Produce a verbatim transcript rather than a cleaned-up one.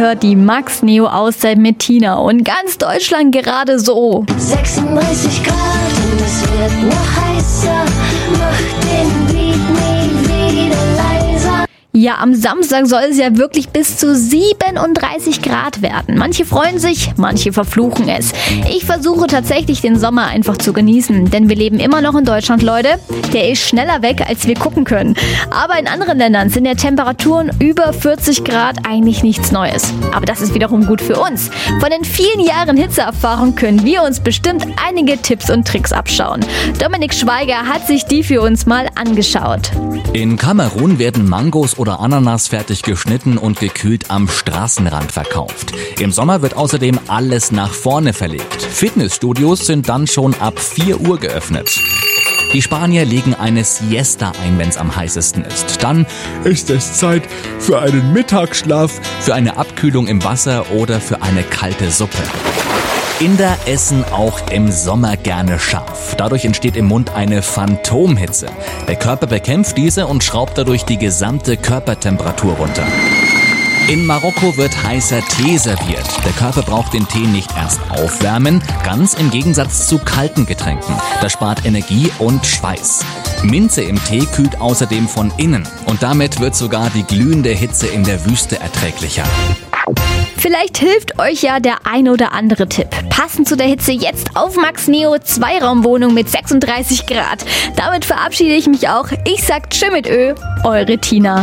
hört die Max Neo Auszeit mit Tina und ganz Deutschland gerade so. sechsunddreißig Grad und es wird noch heißer, mach den Beat nie wieder leiser. Ja, am Samstag soll es ja wirklich bis zu siebenunddreißig Grad werden. Manche freuen sich, manche verfluchen es. Ich versuche tatsächlich den Sommer einfach zu genießen, denn wir leben immer noch in Deutschland, Leute. Der ist schneller weg, als wir gucken können. Aber in anderen Ländern sind ja Temperaturen über vierzig Grad eigentlich nichts Neues. Aber das ist wiederum gut für uns. Von den vielen Jahren Hitzeerfahrung können wir uns bestimmt einige Tipps und Tricks abschauen. Dominik Schweiger hat sich die für uns mal angeschaut. In Kamerun werden Mangos oder Ananas fertig geschnitten und gekühlt am Straßenrand verkauft. Im Sommer wird außerdem alles nach vorne verlegt. Fitnessstudios sind dann schon ab vier Uhr geöffnet. Die Spanier legen eine Siesta ein, wenn es am heißesten ist. Dann ist es Zeit für einen Mittagsschlaf, für eine Abkühlung im Wasser oder für eine kalte Suppe. Inder essen auch im Sommer gerne scharf. Dadurch entsteht im Mund eine Phantomhitze. Der Körper bekämpft diese und schraubt dadurch die gesamte Körpertemperatur runter. In Marokko wird heißer Tee serviert. Der Körper braucht den Tee nicht erst aufwärmen, ganz im Gegensatz zu kalten Getränken. Das spart Energie und Schweiß. Minze im Tee kühlt außerdem von innen und damit wird sogar die glühende Hitze in der Wüste erträglicher. Vielleicht hilft euch ja der ein oder andere Tipp. Passend zu der Hitze jetzt auf Max Neo Zweiraumwohnung mit sechsunddreißig Grad. Damit verabschiede ich mich auch. Ich sag tschö mit Ö, eure Tina.